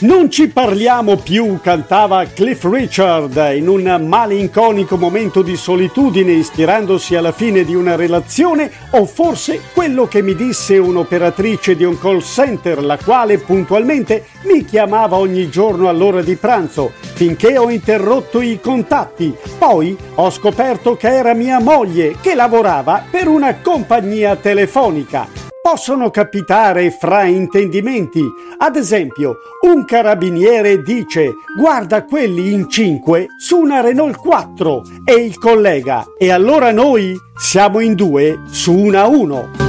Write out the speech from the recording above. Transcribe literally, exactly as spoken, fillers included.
Non ci parliamo più, cantava Cliff Richard in un malinconico momento di solitudine ispirandosi alla fine di una relazione, o forse quello che mi disse un'operatrice di un call center, la quale puntualmente mi chiamava ogni giorno all'ora di pranzo finché ho interrotto i contatti. Poi ho scoperto che era mia moglie che lavorava per una compagnia telefonica. Possono capitare fraintendimenti. Ad esempio, un carabiniere dice «Guarda quelli in cinque su una Renault quattro» e il collega «E allora noi siamo in due su una uno».